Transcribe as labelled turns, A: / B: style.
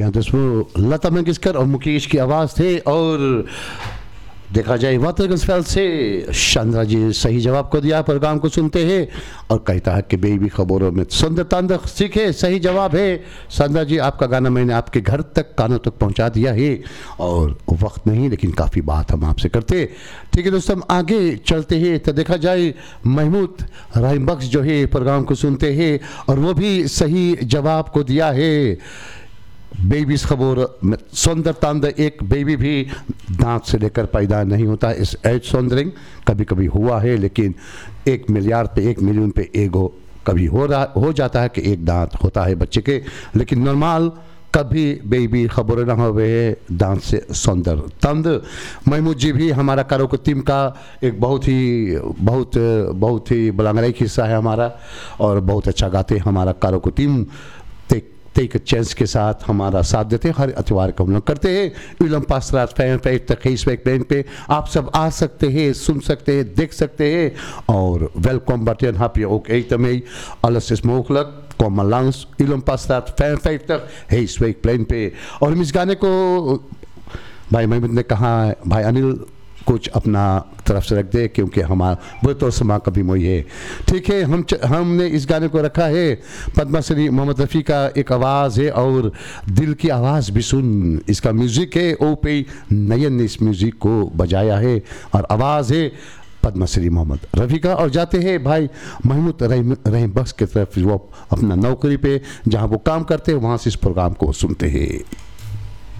A: जी हाँ दोस्तों, लता मंगेशकर और मुकेश की आवाज़ थे। और देखा जाए वाटरगंजफेल्ड से शांद्रा जी सही जवाब को दिया। प्रोग्राम को सुनते हैं और कहता है कि बेबी खबरों में सुंदर तांदर सीखे, सही जवाब है। शांद्रा जी, आपका गाना मैंने आपके घर तक, कानों तक पहुंचा दिया है और वक्त नहीं लेकिन काफ़ी बात हम आपसे करते। ठीक है दोस्तों, हम आगे चलते हैं। तो देखा जाए महमूद रहीम बख्श जो है प्रोग्राम को सुनते हैं और वो भी सही जवाब को दिया है। बेबीज खबर में सुंदर तांदर, एक बेबी भी दांत से लेकर पैदा नहीं होता। इस एज सौंदरिंग कभी कभी हुआ है, लेकिन 1 मिलियन पे 1 मिलियन पे एगो कभी हो जाता है कि एक दांत होता है बच्चे के, लेकिन नॉर्मल कभी बेबी खबर ना हुए दांत से सुंदर तंद। महमूद जी भी हमारा कारोको टीम का एक बहुत ही बलांगराई हिस्सा है हमारा, और बहुत अच्छा गाते हैं हमारा कारोको टीम। टेक चांस के साथ हमारा साथ देते हैं, हर अतवार को हम लोग करते हैं। इलम पासरात फैन पे फेसबुक पेज पे आप सब आ सकते हैं, सुन सकते हैं, देख सकते हैं। और वेलकम बटन हापी ओके तमें alles is mogelijk, kom maar langs Ilan Passtraat 55 Heeswijk plane पे। और हम इस गाने को भाई महमूद ने कहा, भाई अनिल कुछ अपना तरफ से रख दे क्योंकि हमारा बहुत और समा कभी मोई है। ठीक है, हमने इस गाने को रखा है। पद्माश्री मोहम्मद रफ़ी का एक आवाज़ है और दिल की आवाज़ भी सुन, इसका म्यूज़िक है। ओ पे नयन ने इस म्यूज़िक को बजाया है और आवाज़ है पद्माश्री मोहम्मद रफ़ी का। और जाते हैं भाई महमूद रहीम बख्श की तरफ, वो अपना नौकरी पे जहाँ वो काम करते हैं वहाँ से इस प्रोग्राम को सुनते हैं।